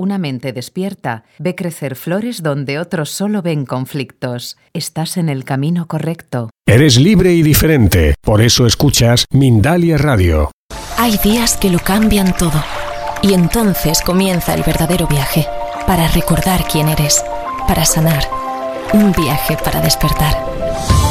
Una mente despierta ve crecer flores donde otros solo ven conflictos. Estás en el camino correcto. Eres libre y diferente. Por eso escuchas Mindalia Radio. Hay días que lo cambian todo. Y entonces comienza el verdadero viaje. Para recordar quién eres. Para sanar. Un viaje para despertar.